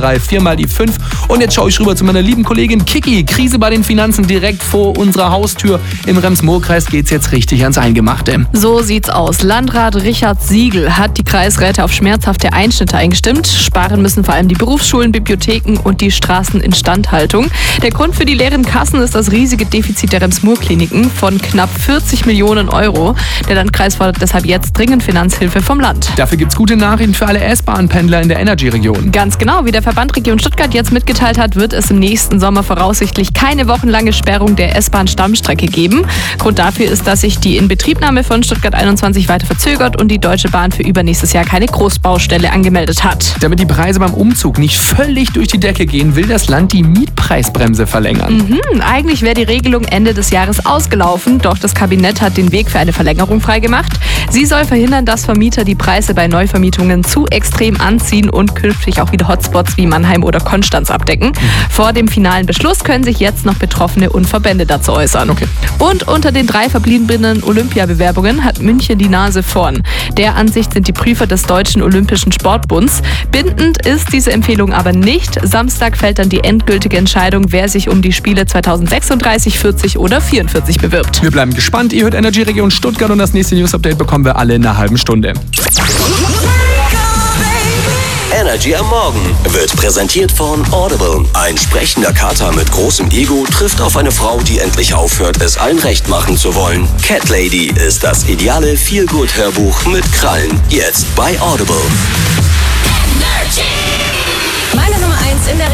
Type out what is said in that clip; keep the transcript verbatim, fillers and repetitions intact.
drei, viermal die fünf. Und jetzt schaue ich rüber zu meiner lieben Kollegin Kiki. Krise bei den Finanzen direkt vor unserer Haustür. Im Rems-Murr-Kreis geht's jetzt richtig ans Eingemachte. So sieht's aus. Landrat Richard Siegel hat die Kreisräte auf schmerzhafte Einschnitte eingestimmt. Sparen müssen vor allem die Berufsschulen, Bibliotheken und die Straßeninstandhaltung. Der Grund für die leeren Kassen ist das riesige Defizit der Rems-Murr-Kliniken von knapp vierzig Millionen Euro. Der Landkreis fordert deshalb jetzt dringend Finanzhilfe vom Land. Dafür gibt's gute Nachrichten für alle S-Bahn-Pendler in der Energy-Region. Ganz genau, wie der Verband Region Stuttgart jetzt mitgeteilt hat, wird es im nächsten Sommer voraussichtlich keine wochenlange Sperrung der S-Bahn-Stammstrecke geben. Grund dafür ist, dass sich die Inbetriebnahme von Stuttgart einundzwanzig weiter verzögert und die Deutsche Bahn für übernächstes Jahr keine Großbaustelle angemeldet hat. Damit die Preise beim Umzug nicht völlig durch die Decke gehen, will das Land die Mietpreisbremse verlängern. Mhm, eigentlich wäre die Regelung Ende des Jahres ausgelaufen, doch das Kabinett hat den Weg für eine Verlängerung freigemacht. Sie soll verhindern, dass Vermieter die Preise bei Neuvermietungen zu extrem anziehen und künftig auch wieder Hotspots wie Mannheim oder Konstanz abdecken. Vor dem finalen Beschluss können sich jetzt noch Betroffene und Verbände dazu äußern. Okay. Und unter den drei verbliebenen Olympiabewerbungen hat München die Nase vorn. Der Ansicht sind die Prüfer des Deutschen Olympischen Sportbunds. Bindend ist diese Empfehlung aber nicht. Samstag fällt dann die endgültige Entscheidung, wer sich um die Spiele zweitausendsechsunddreißig, vierzig oder vierundvierzig bewirbt. Wir bleiben gespannt. Ihr hört Energy Region Stuttgart und das nächste News-Update bekommen wir alle in einer halben Stunde. Energy am Morgen wird präsentiert von Audible. Ein sprechender Kater mit großem Ego trifft auf eine Frau, die endlich aufhört, es allen recht machen zu wollen. Cat Lady ist das ideale Feel-Good-Hörbuch mit Krallen. Jetzt bei Audible. Meine Nummer eins in der